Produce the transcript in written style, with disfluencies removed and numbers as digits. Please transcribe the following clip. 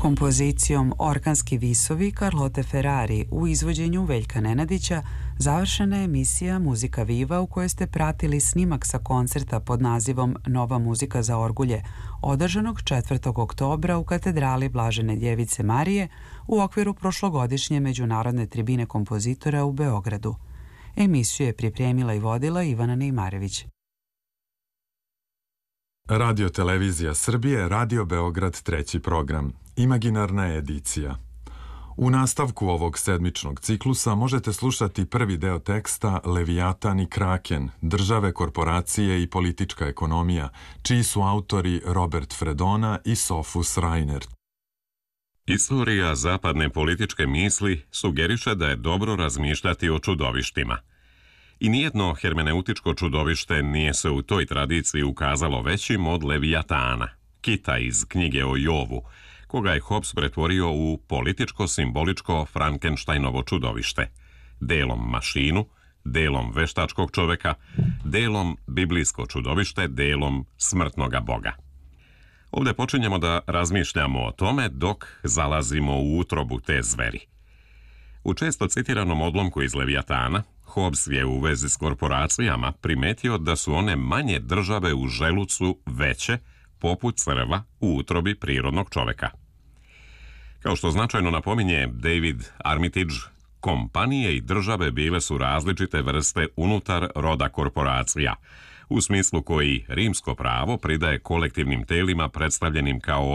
Kompozicijom Orkanski visovi Carlote Ferrari u izvođenju Veljka Nenadića završena je emisija Muzika Viva u kojoj ste pratili snimak sa koncerta pod nazivom Nova muzika za orgulje, održanog 4. oktobra u katedrali Blažene Djevice Marije u okviru prošlogodišnje međunarodne tribine kompozitora u Beogradu. Emisiju je pripremila i vodila Ivana Neimarević. Radio Televizija Srbije, Radio Beograd, treći program. Imaginarna edicija. U nastavku ovog sedmičnog ciklusa možete slušati prvi deo teksta Leviatan i Kraken, države, korporacije i politička ekonomija, čiji su autori Robert Fredona i Sofus Reinert. Istorija zapadne političke misli sugeriše da je dobro razmišljati o čudovištima. I nijedno hermeneutičko čudovište nije se u toj tradiciji ukazalo većim od Leviatana, kita iz knjige o Jovu, koga je Hobbes pretvorio u političko-simboličko Frankensteinovo čudovište, delom mašinu, delom veštačkog čoveka, delom biblijsko čudovište, delom smrtnoga boga. Ovdje počinjemo da razmišljamo o tome dok zalazimo u utrobu te zveri. U često citiranom odlomku iz Leviatana, Hobbes je u vezi s korporacijama primetio da su one manje države u želucu veće, poput crva u utrobi prirodnog čoveka. Kao što značajno napominje David Armitage, kompanije i države bile su različite vrste unutar roda korporacija, u smislu koji rimsko pravo pridaje kolektivnim telima predstavljenim kao